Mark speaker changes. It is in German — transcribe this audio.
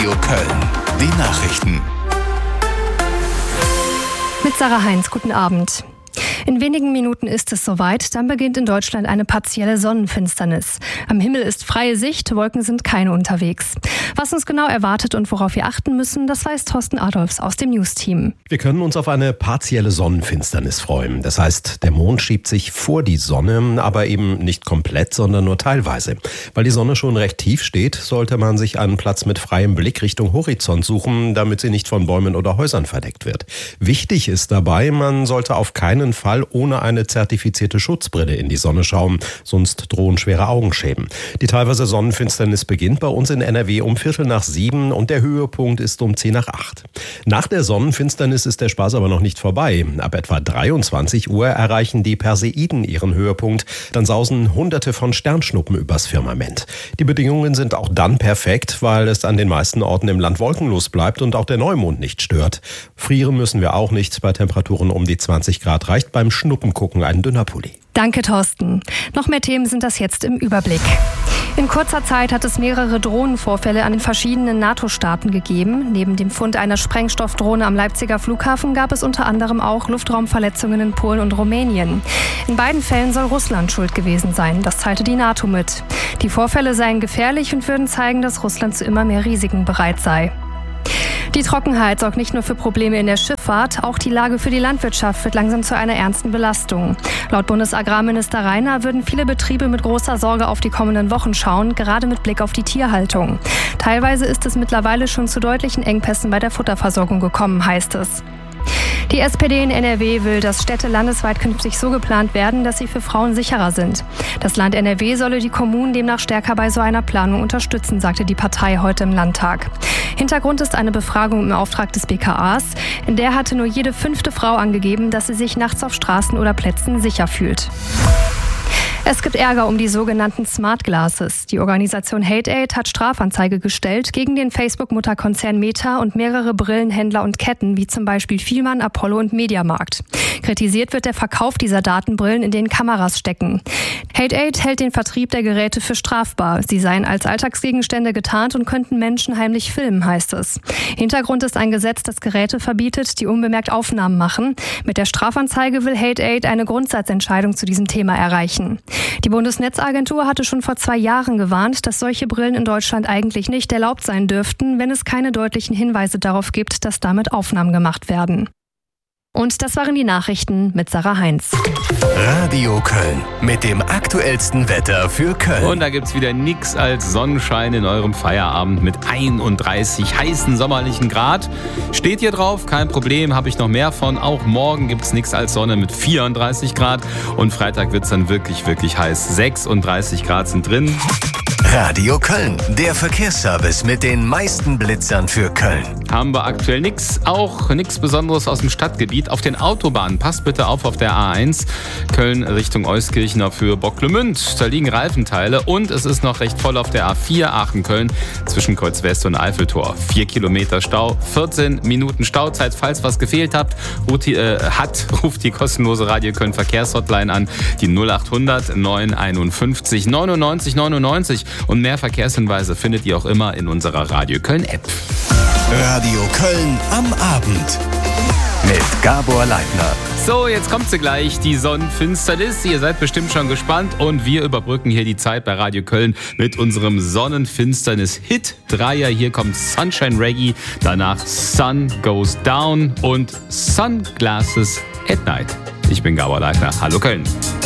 Speaker 1: Radio Köln. Die Nachrichten.
Speaker 2: Mit Sarah Heinz, guten Abend. In wenigen Minuten ist es soweit, dann beginnt in Deutschland eine partielle Sonnenfinsternis. Am Himmel ist freie Sicht, Wolken sind keine unterwegs. Was uns genau erwartet und worauf wir achten müssen, das weiß Thorsten Adolfs aus dem News-Team.
Speaker 3: Wir können uns auf eine partielle Sonnenfinsternis freuen. Das heißt, der Mond schiebt sich vor die Sonne, aber eben nicht komplett, sondern nur teilweise. Weil die Sonne schon recht tief steht, sollte man sich einen Platz mit freiem Blick Richtung Horizont suchen, damit sie nicht von Bäumen oder Häusern verdeckt wird. Wichtig ist dabei, man sollte auf keinen Fall ohne eine zertifizierte Schutzbrille in die Sonne schauen, sonst drohen schwere Augenschäden. Die teilweise Sonnenfinsternis beginnt bei uns in NRW um 6:45 und der Höhepunkt ist um 7:50. Nach der Sonnenfinsternis ist der Spaß aber noch nicht vorbei. Ab etwa 23 Uhr erreichen die Perseiden ihren Höhepunkt. Dann sausen Hunderte von Sternschnuppen übers Firmament. Die Bedingungen sind auch dann perfekt, weil es an den meisten Orten im Land wolkenlos bleibt und auch der Neumond nicht stört. Frieren müssen wir auch nicht. Bei Temperaturen um die 20 Grad reicht beim Schnuppengucken ein dünner Pulli.
Speaker 2: Danke, Thorsten. Noch mehr Themen sind das jetzt im Überblick. In kurzer Zeit hat es mehrere Drohnenvorfälle an den verschiedenen NATO-Staaten gegeben. Neben dem Fund einer Sprengstoffdrohne am Leipziger Flughafen gab es unter anderem auch Luftraumverletzungen in Polen und Rumänien. In beiden Fällen soll Russland schuld gewesen sein. Das teilte die NATO mit. Die Vorfälle seien gefährlich und würden zeigen, dass Russland zu immer mehr Risiken bereit sei. Die Trockenheit sorgt nicht nur für Probleme in der Schifffahrt, auch die Lage für die Landwirtschaft wird langsam zu einer ernsten Belastung. Laut Bundesagrarminister Rainer würden viele Betriebe mit großer Sorge auf die kommenden Wochen schauen, gerade mit Blick auf die Tierhaltung. Teilweise ist es mittlerweile schon zu deutlichen Engpässen bei der Futterversorgung gekommen, heißt es. Die SPD in NRW will, dass Städte landesweit künftig so geplant werden, dass sie für Frauen sicherer sind. Das Land NRW solle die Kommunen demnach stärker bei so einer Planung unterstützen, sagte die Partei heute im Landtag. Hintergrund ist eine Befragung im Auftrag des BKAs. In der hatte nur jede 5. Frau angegeben, dass sie sich nachts auf Straßen oder Plätzen sicher fühlt. Es gibt Ärger um die sogenannten Smart Glasses. Die Organisation Hate-Aid hat Strafanzeige gestellt gegen den Facebook-Mutterkonzern Meta und mehrere Brillenhändler und Ketten, wie zum Beispiel Fielmann, Apollo und Mediamarkt. Kritisiert wird der Verkauf dieser Datenbrillen, in denen Kameras stecken. Hate-Aid hält den Vertrieb der Geräte für strafbar. Sie seien als Alltagsgegenstände getarnt und könnten Menschen heimlich filmen, heißt es. Hintergrund ist ein Gesetz, das Geräte verbietet, die unbemerkt Aufnahmen machen. Mit der Strafanzeige will Hate-Aid eine Grundsatzentscheidung zu diesem Thema erreichen. Die Bundesnetzagentur hatte schon vor 2 Jahren gewarnt, dass solche Brillen in Deutschland eigentlich nicht erlaubt sein dürften, wenn es keine deutlichen Hinweise darauf gibt, dass damit Aufnahmen gemacht werden. Und das waren die Nachrichten mit Sarah Heinz.
Speaker 1: Radio Köln mit dem aktuellsten Wetter für Köln.
Speaker 4: Und da gibt's wieder nix als Sonnenschein in eurem Feierabend mit 31 heißen sommerlichen Grad. Steht ihr drauf? Kein Problem, habe ich noch mehr von. Auch morgen gibt's nix als Sonne mit 34 Grad. Und Freitag wird's dann wirklich, wirklich heiß. 36 Grad sind drin.
Speaker 1: Radio Köln, der Verkehrsservice mit den meisten Blitzern für Köln.
Speaker 4: Haben wir aktuell nichts, auch nichts Besonderes aus dem Stadtgebiet. Auf den Autobahnen, passt bitte auf der A1, Köln Richtung Euskirchen für Bocklemünd. Da liegen Reifenteile und es ist noch recht voll auf der A4 Aachen-Köln zwischen Kreuz West und Eiffeltor. 4 Kilometer Stau, 14 Minuten Stauzeit. Falls was gefehlt ruft die kostenlose Radio Köln Verkehrshotline an, die 0800 951 99 99. Und mehr Verkehrshinweise findet ihr auch immer in unserer Radio Köln App.
Speaker 1: Radio Köln am Abend mit Gabor Leitner.
Speaker 4: So, jetzt kommt sie gleich, die Sonnenfinsternis. Ihr seid bestimmt schon gespannt und wir überbrücken hier die Zeit bei Radio Köln mit unserem Sonnenfinsternis-Hit-Dreier. Hier kommt Sunshine Reggae, danach Sun Goes Down und Sunglasses at Night. Ich bin Gabor Leitner. Hallo Köln.